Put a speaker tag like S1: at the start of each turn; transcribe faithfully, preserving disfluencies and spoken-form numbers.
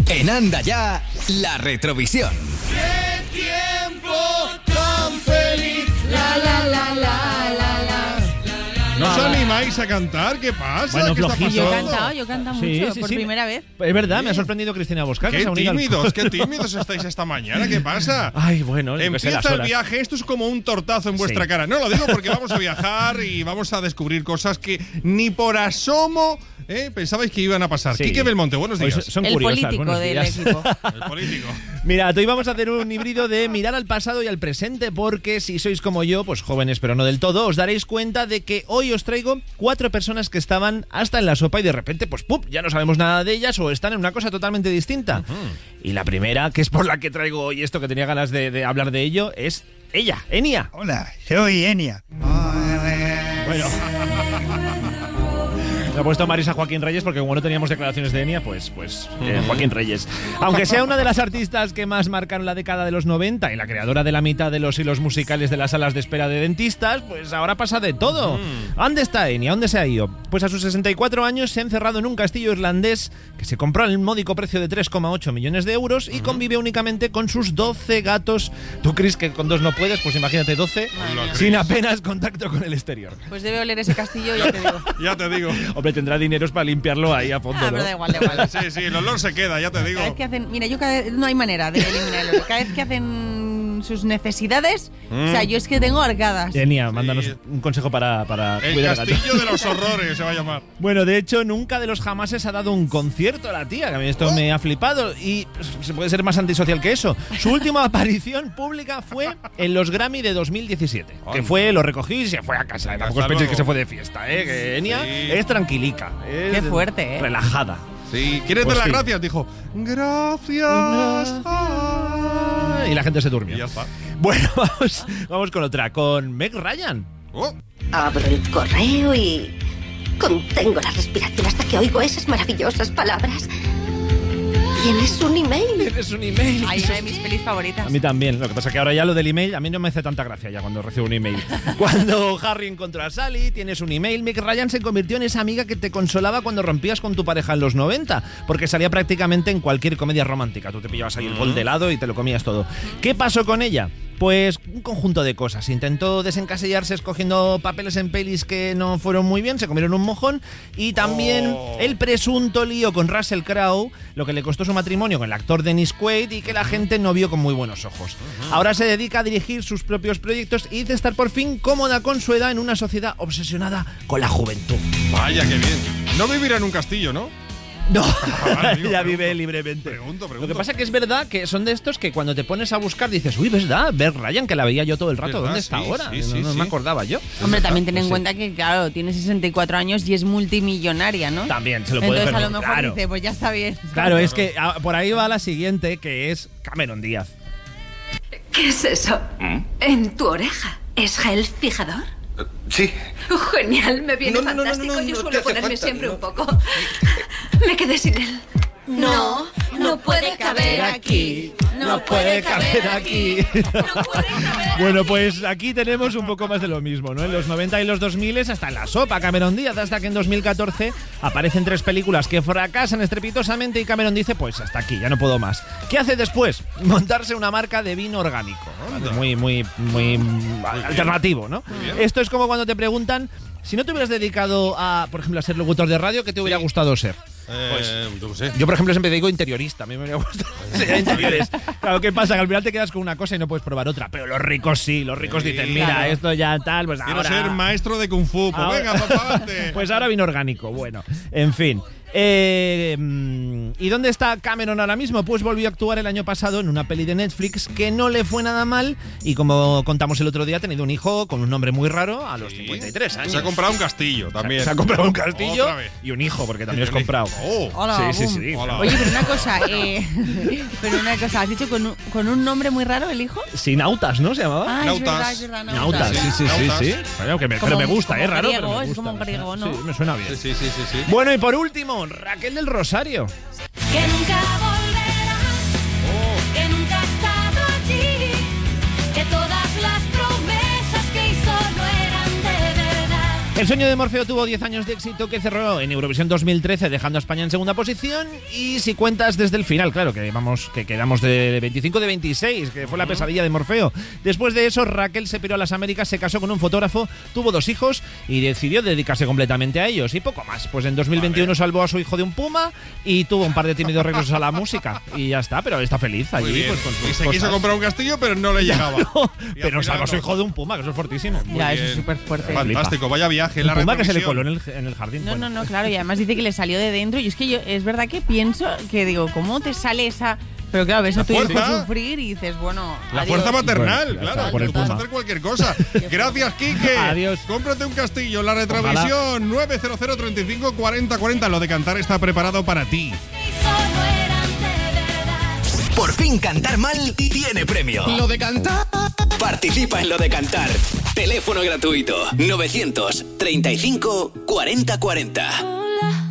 S1: En Anda Ya, la retrovisión.
S2: ¡Qué tiempo tan feliz! La, la, la, la, la, la. ¿No os animáis a cantar? ¿Qué pasa?
S3: Bueno,
S2: ¿Qué está
S3: flojillo.
S4: Yo he
S2: pasando?
S4: cantado, yo he cantado
S3: Sí,
S4: mucho,
S3: sí,
S4: por
S3: sí.
S4: primera vez.
S3: Es verdad,
S2: Sí.
S3: me ha sorprendido Cristina Bosca. que
S2: ¡Qué
S3: se ha unido al-
S2: tímidos! ¡Qué tímidos estáis esta mañana! ¿Qué pasa?
S3: Ay, bueno, yo qué sé, las
S2: Empieza el
S3: horas.
S2: viaje, esto es como un tortazo en vuestra
S3: Sí.
S2: cara. No lo digo porque vamos a viajar y vamos a descubrir cosas que ni por asomo ¿eh? pensabais que iban a pasar.
S3: Sí.
S2: Quique Belmonte, buenos
S3: Hoy
S2: días.
S3: son
S4: El
S3: curiosas,
S4: político
S3: buenos
S4: del
S3: días.
S4: equipo.
S2: El político.
S3: Mira, hoy vamos a hacer un híbrido de mirar al pasado y al presente, porque si sois como yo, pues jóvenes pero no del todo, os daréis cuenta de que hoy os traigo cuatro personas que estaban hasta en la sopa y de repente, pues ¡pum!, ya no sabemos nada de ellas o están en una cosa totalmente distinta. Uh-huh. Y la primera, que es por la que traigo hoy esto, que tenía ganas de, de hablar de ello, es ella, Enya.
S5: Hola, soy Enya.
S3: Bueno. Me ha puesto Marisa Joaquín Reyes porque como no teníamos declaraciones de Enya, pues, pues eh, Joaquín Reyes. Aunque sea una de las artistas que más marcaron la década de los noventa y la creadora de la mitad de los hilos musicales de las salas de espera de dentistas, pues ahora pasa de todo. ¿Dónde está Enya? ¿Dónde se ha ido? Pues a sus sesenta y cuatro años se ha encerrado en un castillo irlandés que se compró al módico precio de tres coma ocho millones de euros y convive únicamente con sus doce gatos. ¿Tú crees que con dos no puedes? Pues imagínate doce, sin apenas contacto con el exterior.
S4: Pues debe oler ese castillo, ya te digo.
S2: Ya te digo.
S3: Hombre, tendrá dineros para limpiarlo ahí a fondo,
S4: Ah,
S3: ¿no?
S4: pero da igual, da igual.
S2: Sí, sí, el olor se queda, ya te digo.
S4: Cada vez que hacen, mira, yo cada vez, no hay manera de eliminar el olor. Cada vez que hacen sus necesidades, mm. o sea, yo es que tengo arcadas.
S3: Enya, mándanos
S2: Sí.
S3: un consejo para, para
S2: El
S3: cuidar al gato.
S2: castillo de los horrores se va a llamar.
S3: Bueno, de hecho, nunca de los jamases ha dado un concierto a la tía, que a mí esto oh. me ha flipado. Y pues, se puede ser más antisocial que eso. Su última aparición pública fue en los Grammy de dos mil diecisiete. Oh, que fue, lo recogí y se fue a casa. Venga, tampoco os penséis que se fue de fiesta, ¿eh? Que Enya sí. es tranquilica. Es
S4: Qué fuerte, ¿eh?
S3: Relajada.
S2: Sí, ¿quieres
S3: Pues
S2: dar
S3: sí.
S2: las gracias? Dijo, gracias.
S3: Y la gente se durmió.
S2: Y ya está.
S3: Bueno, vamos, vamos con otra, con Meg Ryan.
S2: Oh.
S6: Abro el correo y contengo la respiración hasta que oigo esas maravillosas palabras. ¿Tienes un email?
S3: ¿Tienes un email?
S4: Ay, una de mis pelis favoritas.
S3: A mí también. Lo que pasa es que ahora ya lo del email, a mí no me hace tanta gracia ya cuando recibo un email. Cuando Harry encontró a Sally, tienes un email. Meg Ryan se convirtió en esa amiga que te consolaba cuando rompías con tu pareja en los noventa, porque salía prácticamente en cualquier comedia romántica. Tú te pillabas ahí el bol de helado y te lo comías todo. ¿Qué pasó con ella? Pues un conjunto de cosas. Intentó desencasillarse escogiendo papeles en pelis que no fueron muy bien, se comieron un mojón. Y también oh. el presunto lío con Russell Crowe, lo que le costó su matrimonio con el actor Dennis Quaid y que la gente no vio con muy buenos ojos. Uh-huh. Ahora se dedica a dirigir sus propios proyectos y dice estar por fin cómoda con su edad en una sociedad obsesionada con la juventud.
S2: Vaya, qué bien. No vivirá en un castillo, ¿no?
S3: No,
S2: ah, vale, digo,
S3: ella
S2: pregunto,
S3: vive libremente.
S2: Pregunto, pregunto.
S3: Lo que pasa es que es verdad que son de estos que cuando te pones a buscar dices, uy, ¿verdad? Ver Ryan, que la veía yo todo el rato, ¿dónde está
S2: sí,
S3: ahora?
S2: Sí,
S3: no
S2: sí,
S3: no
S2: sí.
S3: me acordaba yo.
S4: Hombre, también ten en
S3: sí.
S4: cuenta que, claro, tiene sesenta y cuatro años y es multimillonaria, ¿no?
S3: También, se lo puede
S4: Entonces,
S3: permitir.
S4: a lo mejor
S3: claro.
S4: dice, pues ya está bien.
S3: Claro,
S2: Claro.
S3: es que a, por ahí va la siguiente, que es Cameron Díaz.
S6: ¿Qué es eso? ¿Mm? En tu oreja. ¿Es gel fijador?
S7: Uh, sí.
S6: Oh, genial, me viene
S7: No, no, no,
S6: fantástico.
S7: no, no, no,
S6: Yo
S7: no
S6: suelo
S7: te hace
S6: ponerme
S7: falta,
S6: siempre
S7: no.
S6: un poco. Me quedé sin él. No, no puede caber aquí.
S3: No puede caber aquí.
S6: No puede caber
S3: Bueno, pues aquí tenemos un poco más de lo mismo, ¿no? En los noventa y los dos mil hasta en la sopa Cameron Díaz, hasta que en dos mil catorce aparecen tres películas que fracasan estrepitosamente y Cameron dice, pues hasta aquí, ya no puedo más. ¿Qué hace después? Montarse una marca de vino orgánico, ¿no? Muy, muy, muy, muy alternativo, ¿no? Esto es como cuando te preguntan, si no te hubieras dedicado a, por ejemplo, a ser locutor de radio, ¿qué te hubiera sí. gustado ser?
S2: Eh,
S3: pues,
S2: yo, sé.
S3: yo, por ejemplo, siempre digo interiorista. A mí me hubiera gustado ser interiores. Claro, ¿qué pasa? Que al final te quedas con una cosa y no puedes probar otra. Pero los ricos sí, los ricos sí, dicen, mira, claro. esto ya tal, pues
S2: Quiero
S3: ahora...
S2: ser maestro de Kung Fu, pues
S3: ahora...
S2: venga, papá,
S3: pues ahora vino orgánico, bueno, en fin. Eh, ¿Y dónde está Cameron ahora mismo? Pues volvió a actuar el año pasado en una peli de Netflix que no le fue nada mal y como contamos el otro día ha tenido un hijo con un nombre muy raro a los sí. cincuenta y tres años.
S2: Se ha comprado un castillo también.
S3: Se ha comprado un castillo y un hijo porque también has comprado.
S2: Oh.
S4: Hola,
S3: sí, sí, sí.
S2: Hola.
S4: Oye, pero una cosa, eh, pero una cosa, ¿has dicho con un, con un nombre muy raro el hijo?
S3: Sí, Nautas, ¿no? Se llamaba.
S4: Ah,
S2: Nautas.
S4: es verdad, es verdad,
S3: Nautas,
S4: Nautas.
S3: sí, sí,
S2: Nautas.
S3: sí, sí. Bueno, que me,
S4: Como,
S3: pero me gusta,
S4: como
S3: es raro,
S4: griego,
S3: pero me
S4: es
S3: gusta.
S4: como griego, ¿no?
S3: Sí, me suena bien.
S2: Sí, sí, sí, sí.
S3: Bueno, y por último, Raquel del Rosario.
S8: Que nunca volverá, oh. que nunca ha estado allí, que todas las promesas que hizo no eran de verdad.
S3: El sueño de Morfeo tuvo diez años de éxito que cerró en Eurovisión dos mil trece dejando a España en segunda posición y si cuentas desde el final, claro, que vamos, que quedamos de veinticinco de veintiséis, que fue la pesadilla de Morfeo. Después de eso, Raquel se piró a las Américas, se casó con un fotógrafo, tuvo dos hijos y decidió dedicarse completamente a ellos y poco más. Pues en dos mil veintiuno salvó a su hijo de un puma y tuvo un par de tímidos regresos a la música y ya está, pero está feliz allí. Pues, con sus
S2: y se
S3: cosas.
S2: quiso comprar un castillo, pero no le llegaba.
S3: No,
S2: Y
S3: pero
S2: al
S3: salvó a su
S2: final
S3: hijo de un puma, que eso es fortísimo.
S2: Muy
S4: Ya,
S2: bien.
S4: eso es súper fuerte.
S2: Fantástico, vaya viaje. La
S3: Un puma que se le
S2: retrovisión.
S3: coló en el, en el jardín.
S4: No,
S3: Bueno.
S4: no, no, claro, y además dice que le salió de dentro. Y es que yo, es verdad que pienso que digo, ¿cómo te sale esa...? Pero claro, ves a
S2: La
S4: tu hijo
S2: fuerza.
S4: sufrir y dices, bueno,
S2: La
S4: adiós.
S2: fuerza maternal,
S3: Bueno, ya
S2: claro.
S3: está, por
S2: que
S3: el
S2: tú puedes
S3: puma.
S2: hacer cualquier cosa. Gracias, Quique.
S3: Adiós.
S2: Cómprate un castillo. La retrovisión nueve cero cero treinta y cinco cuarenta cuarenta. Lo de cantar está preparado para ti.
S8: Solo eran de verdad.
S1: Por fin cantar mal tiene premio.
S5: Lo de cantar.
S1: Participa en Lo de Cantar. Teléfono gratuito novecientos treinta y cinco cuarenta cuarenta.